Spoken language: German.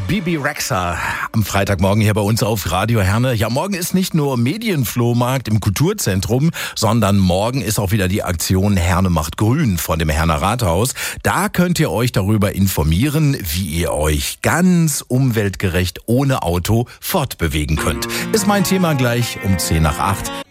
Bibi Rexha am Freitagmorgen hier bei uns auf Radio Herne. Ja, morgen ist nicht nur Medienflohmarkt im Kulturzentrum, sondern morgen ist auch wieder die Aktion Herne macht grün von dem Herner Rathaus. Da könnt ihr euch darüber informieren, wie ihr euch ganz umweltgerecht ohne Auto fortbewegen könnt. Ist mein Thema gleich um 7:50.